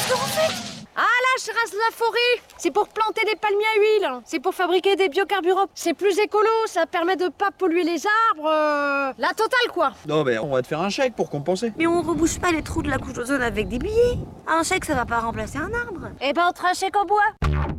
Qu'est-ce que vous faites? Ah là, je rase la forêt. C'est pour planter des palmiers à huile. C'est pour fabriquer des biocarburants. C'est plus écolo, ça permet de pas polluer les arbres. La totale, quoi. Non mais on va te faire un chèque pour compenser. Mais on rebouche pas les trous de la couche d'ozone avec des billets. Un chèque, ça va pas remplacer un arbre. Eh ben, on te fera un chèque en bois.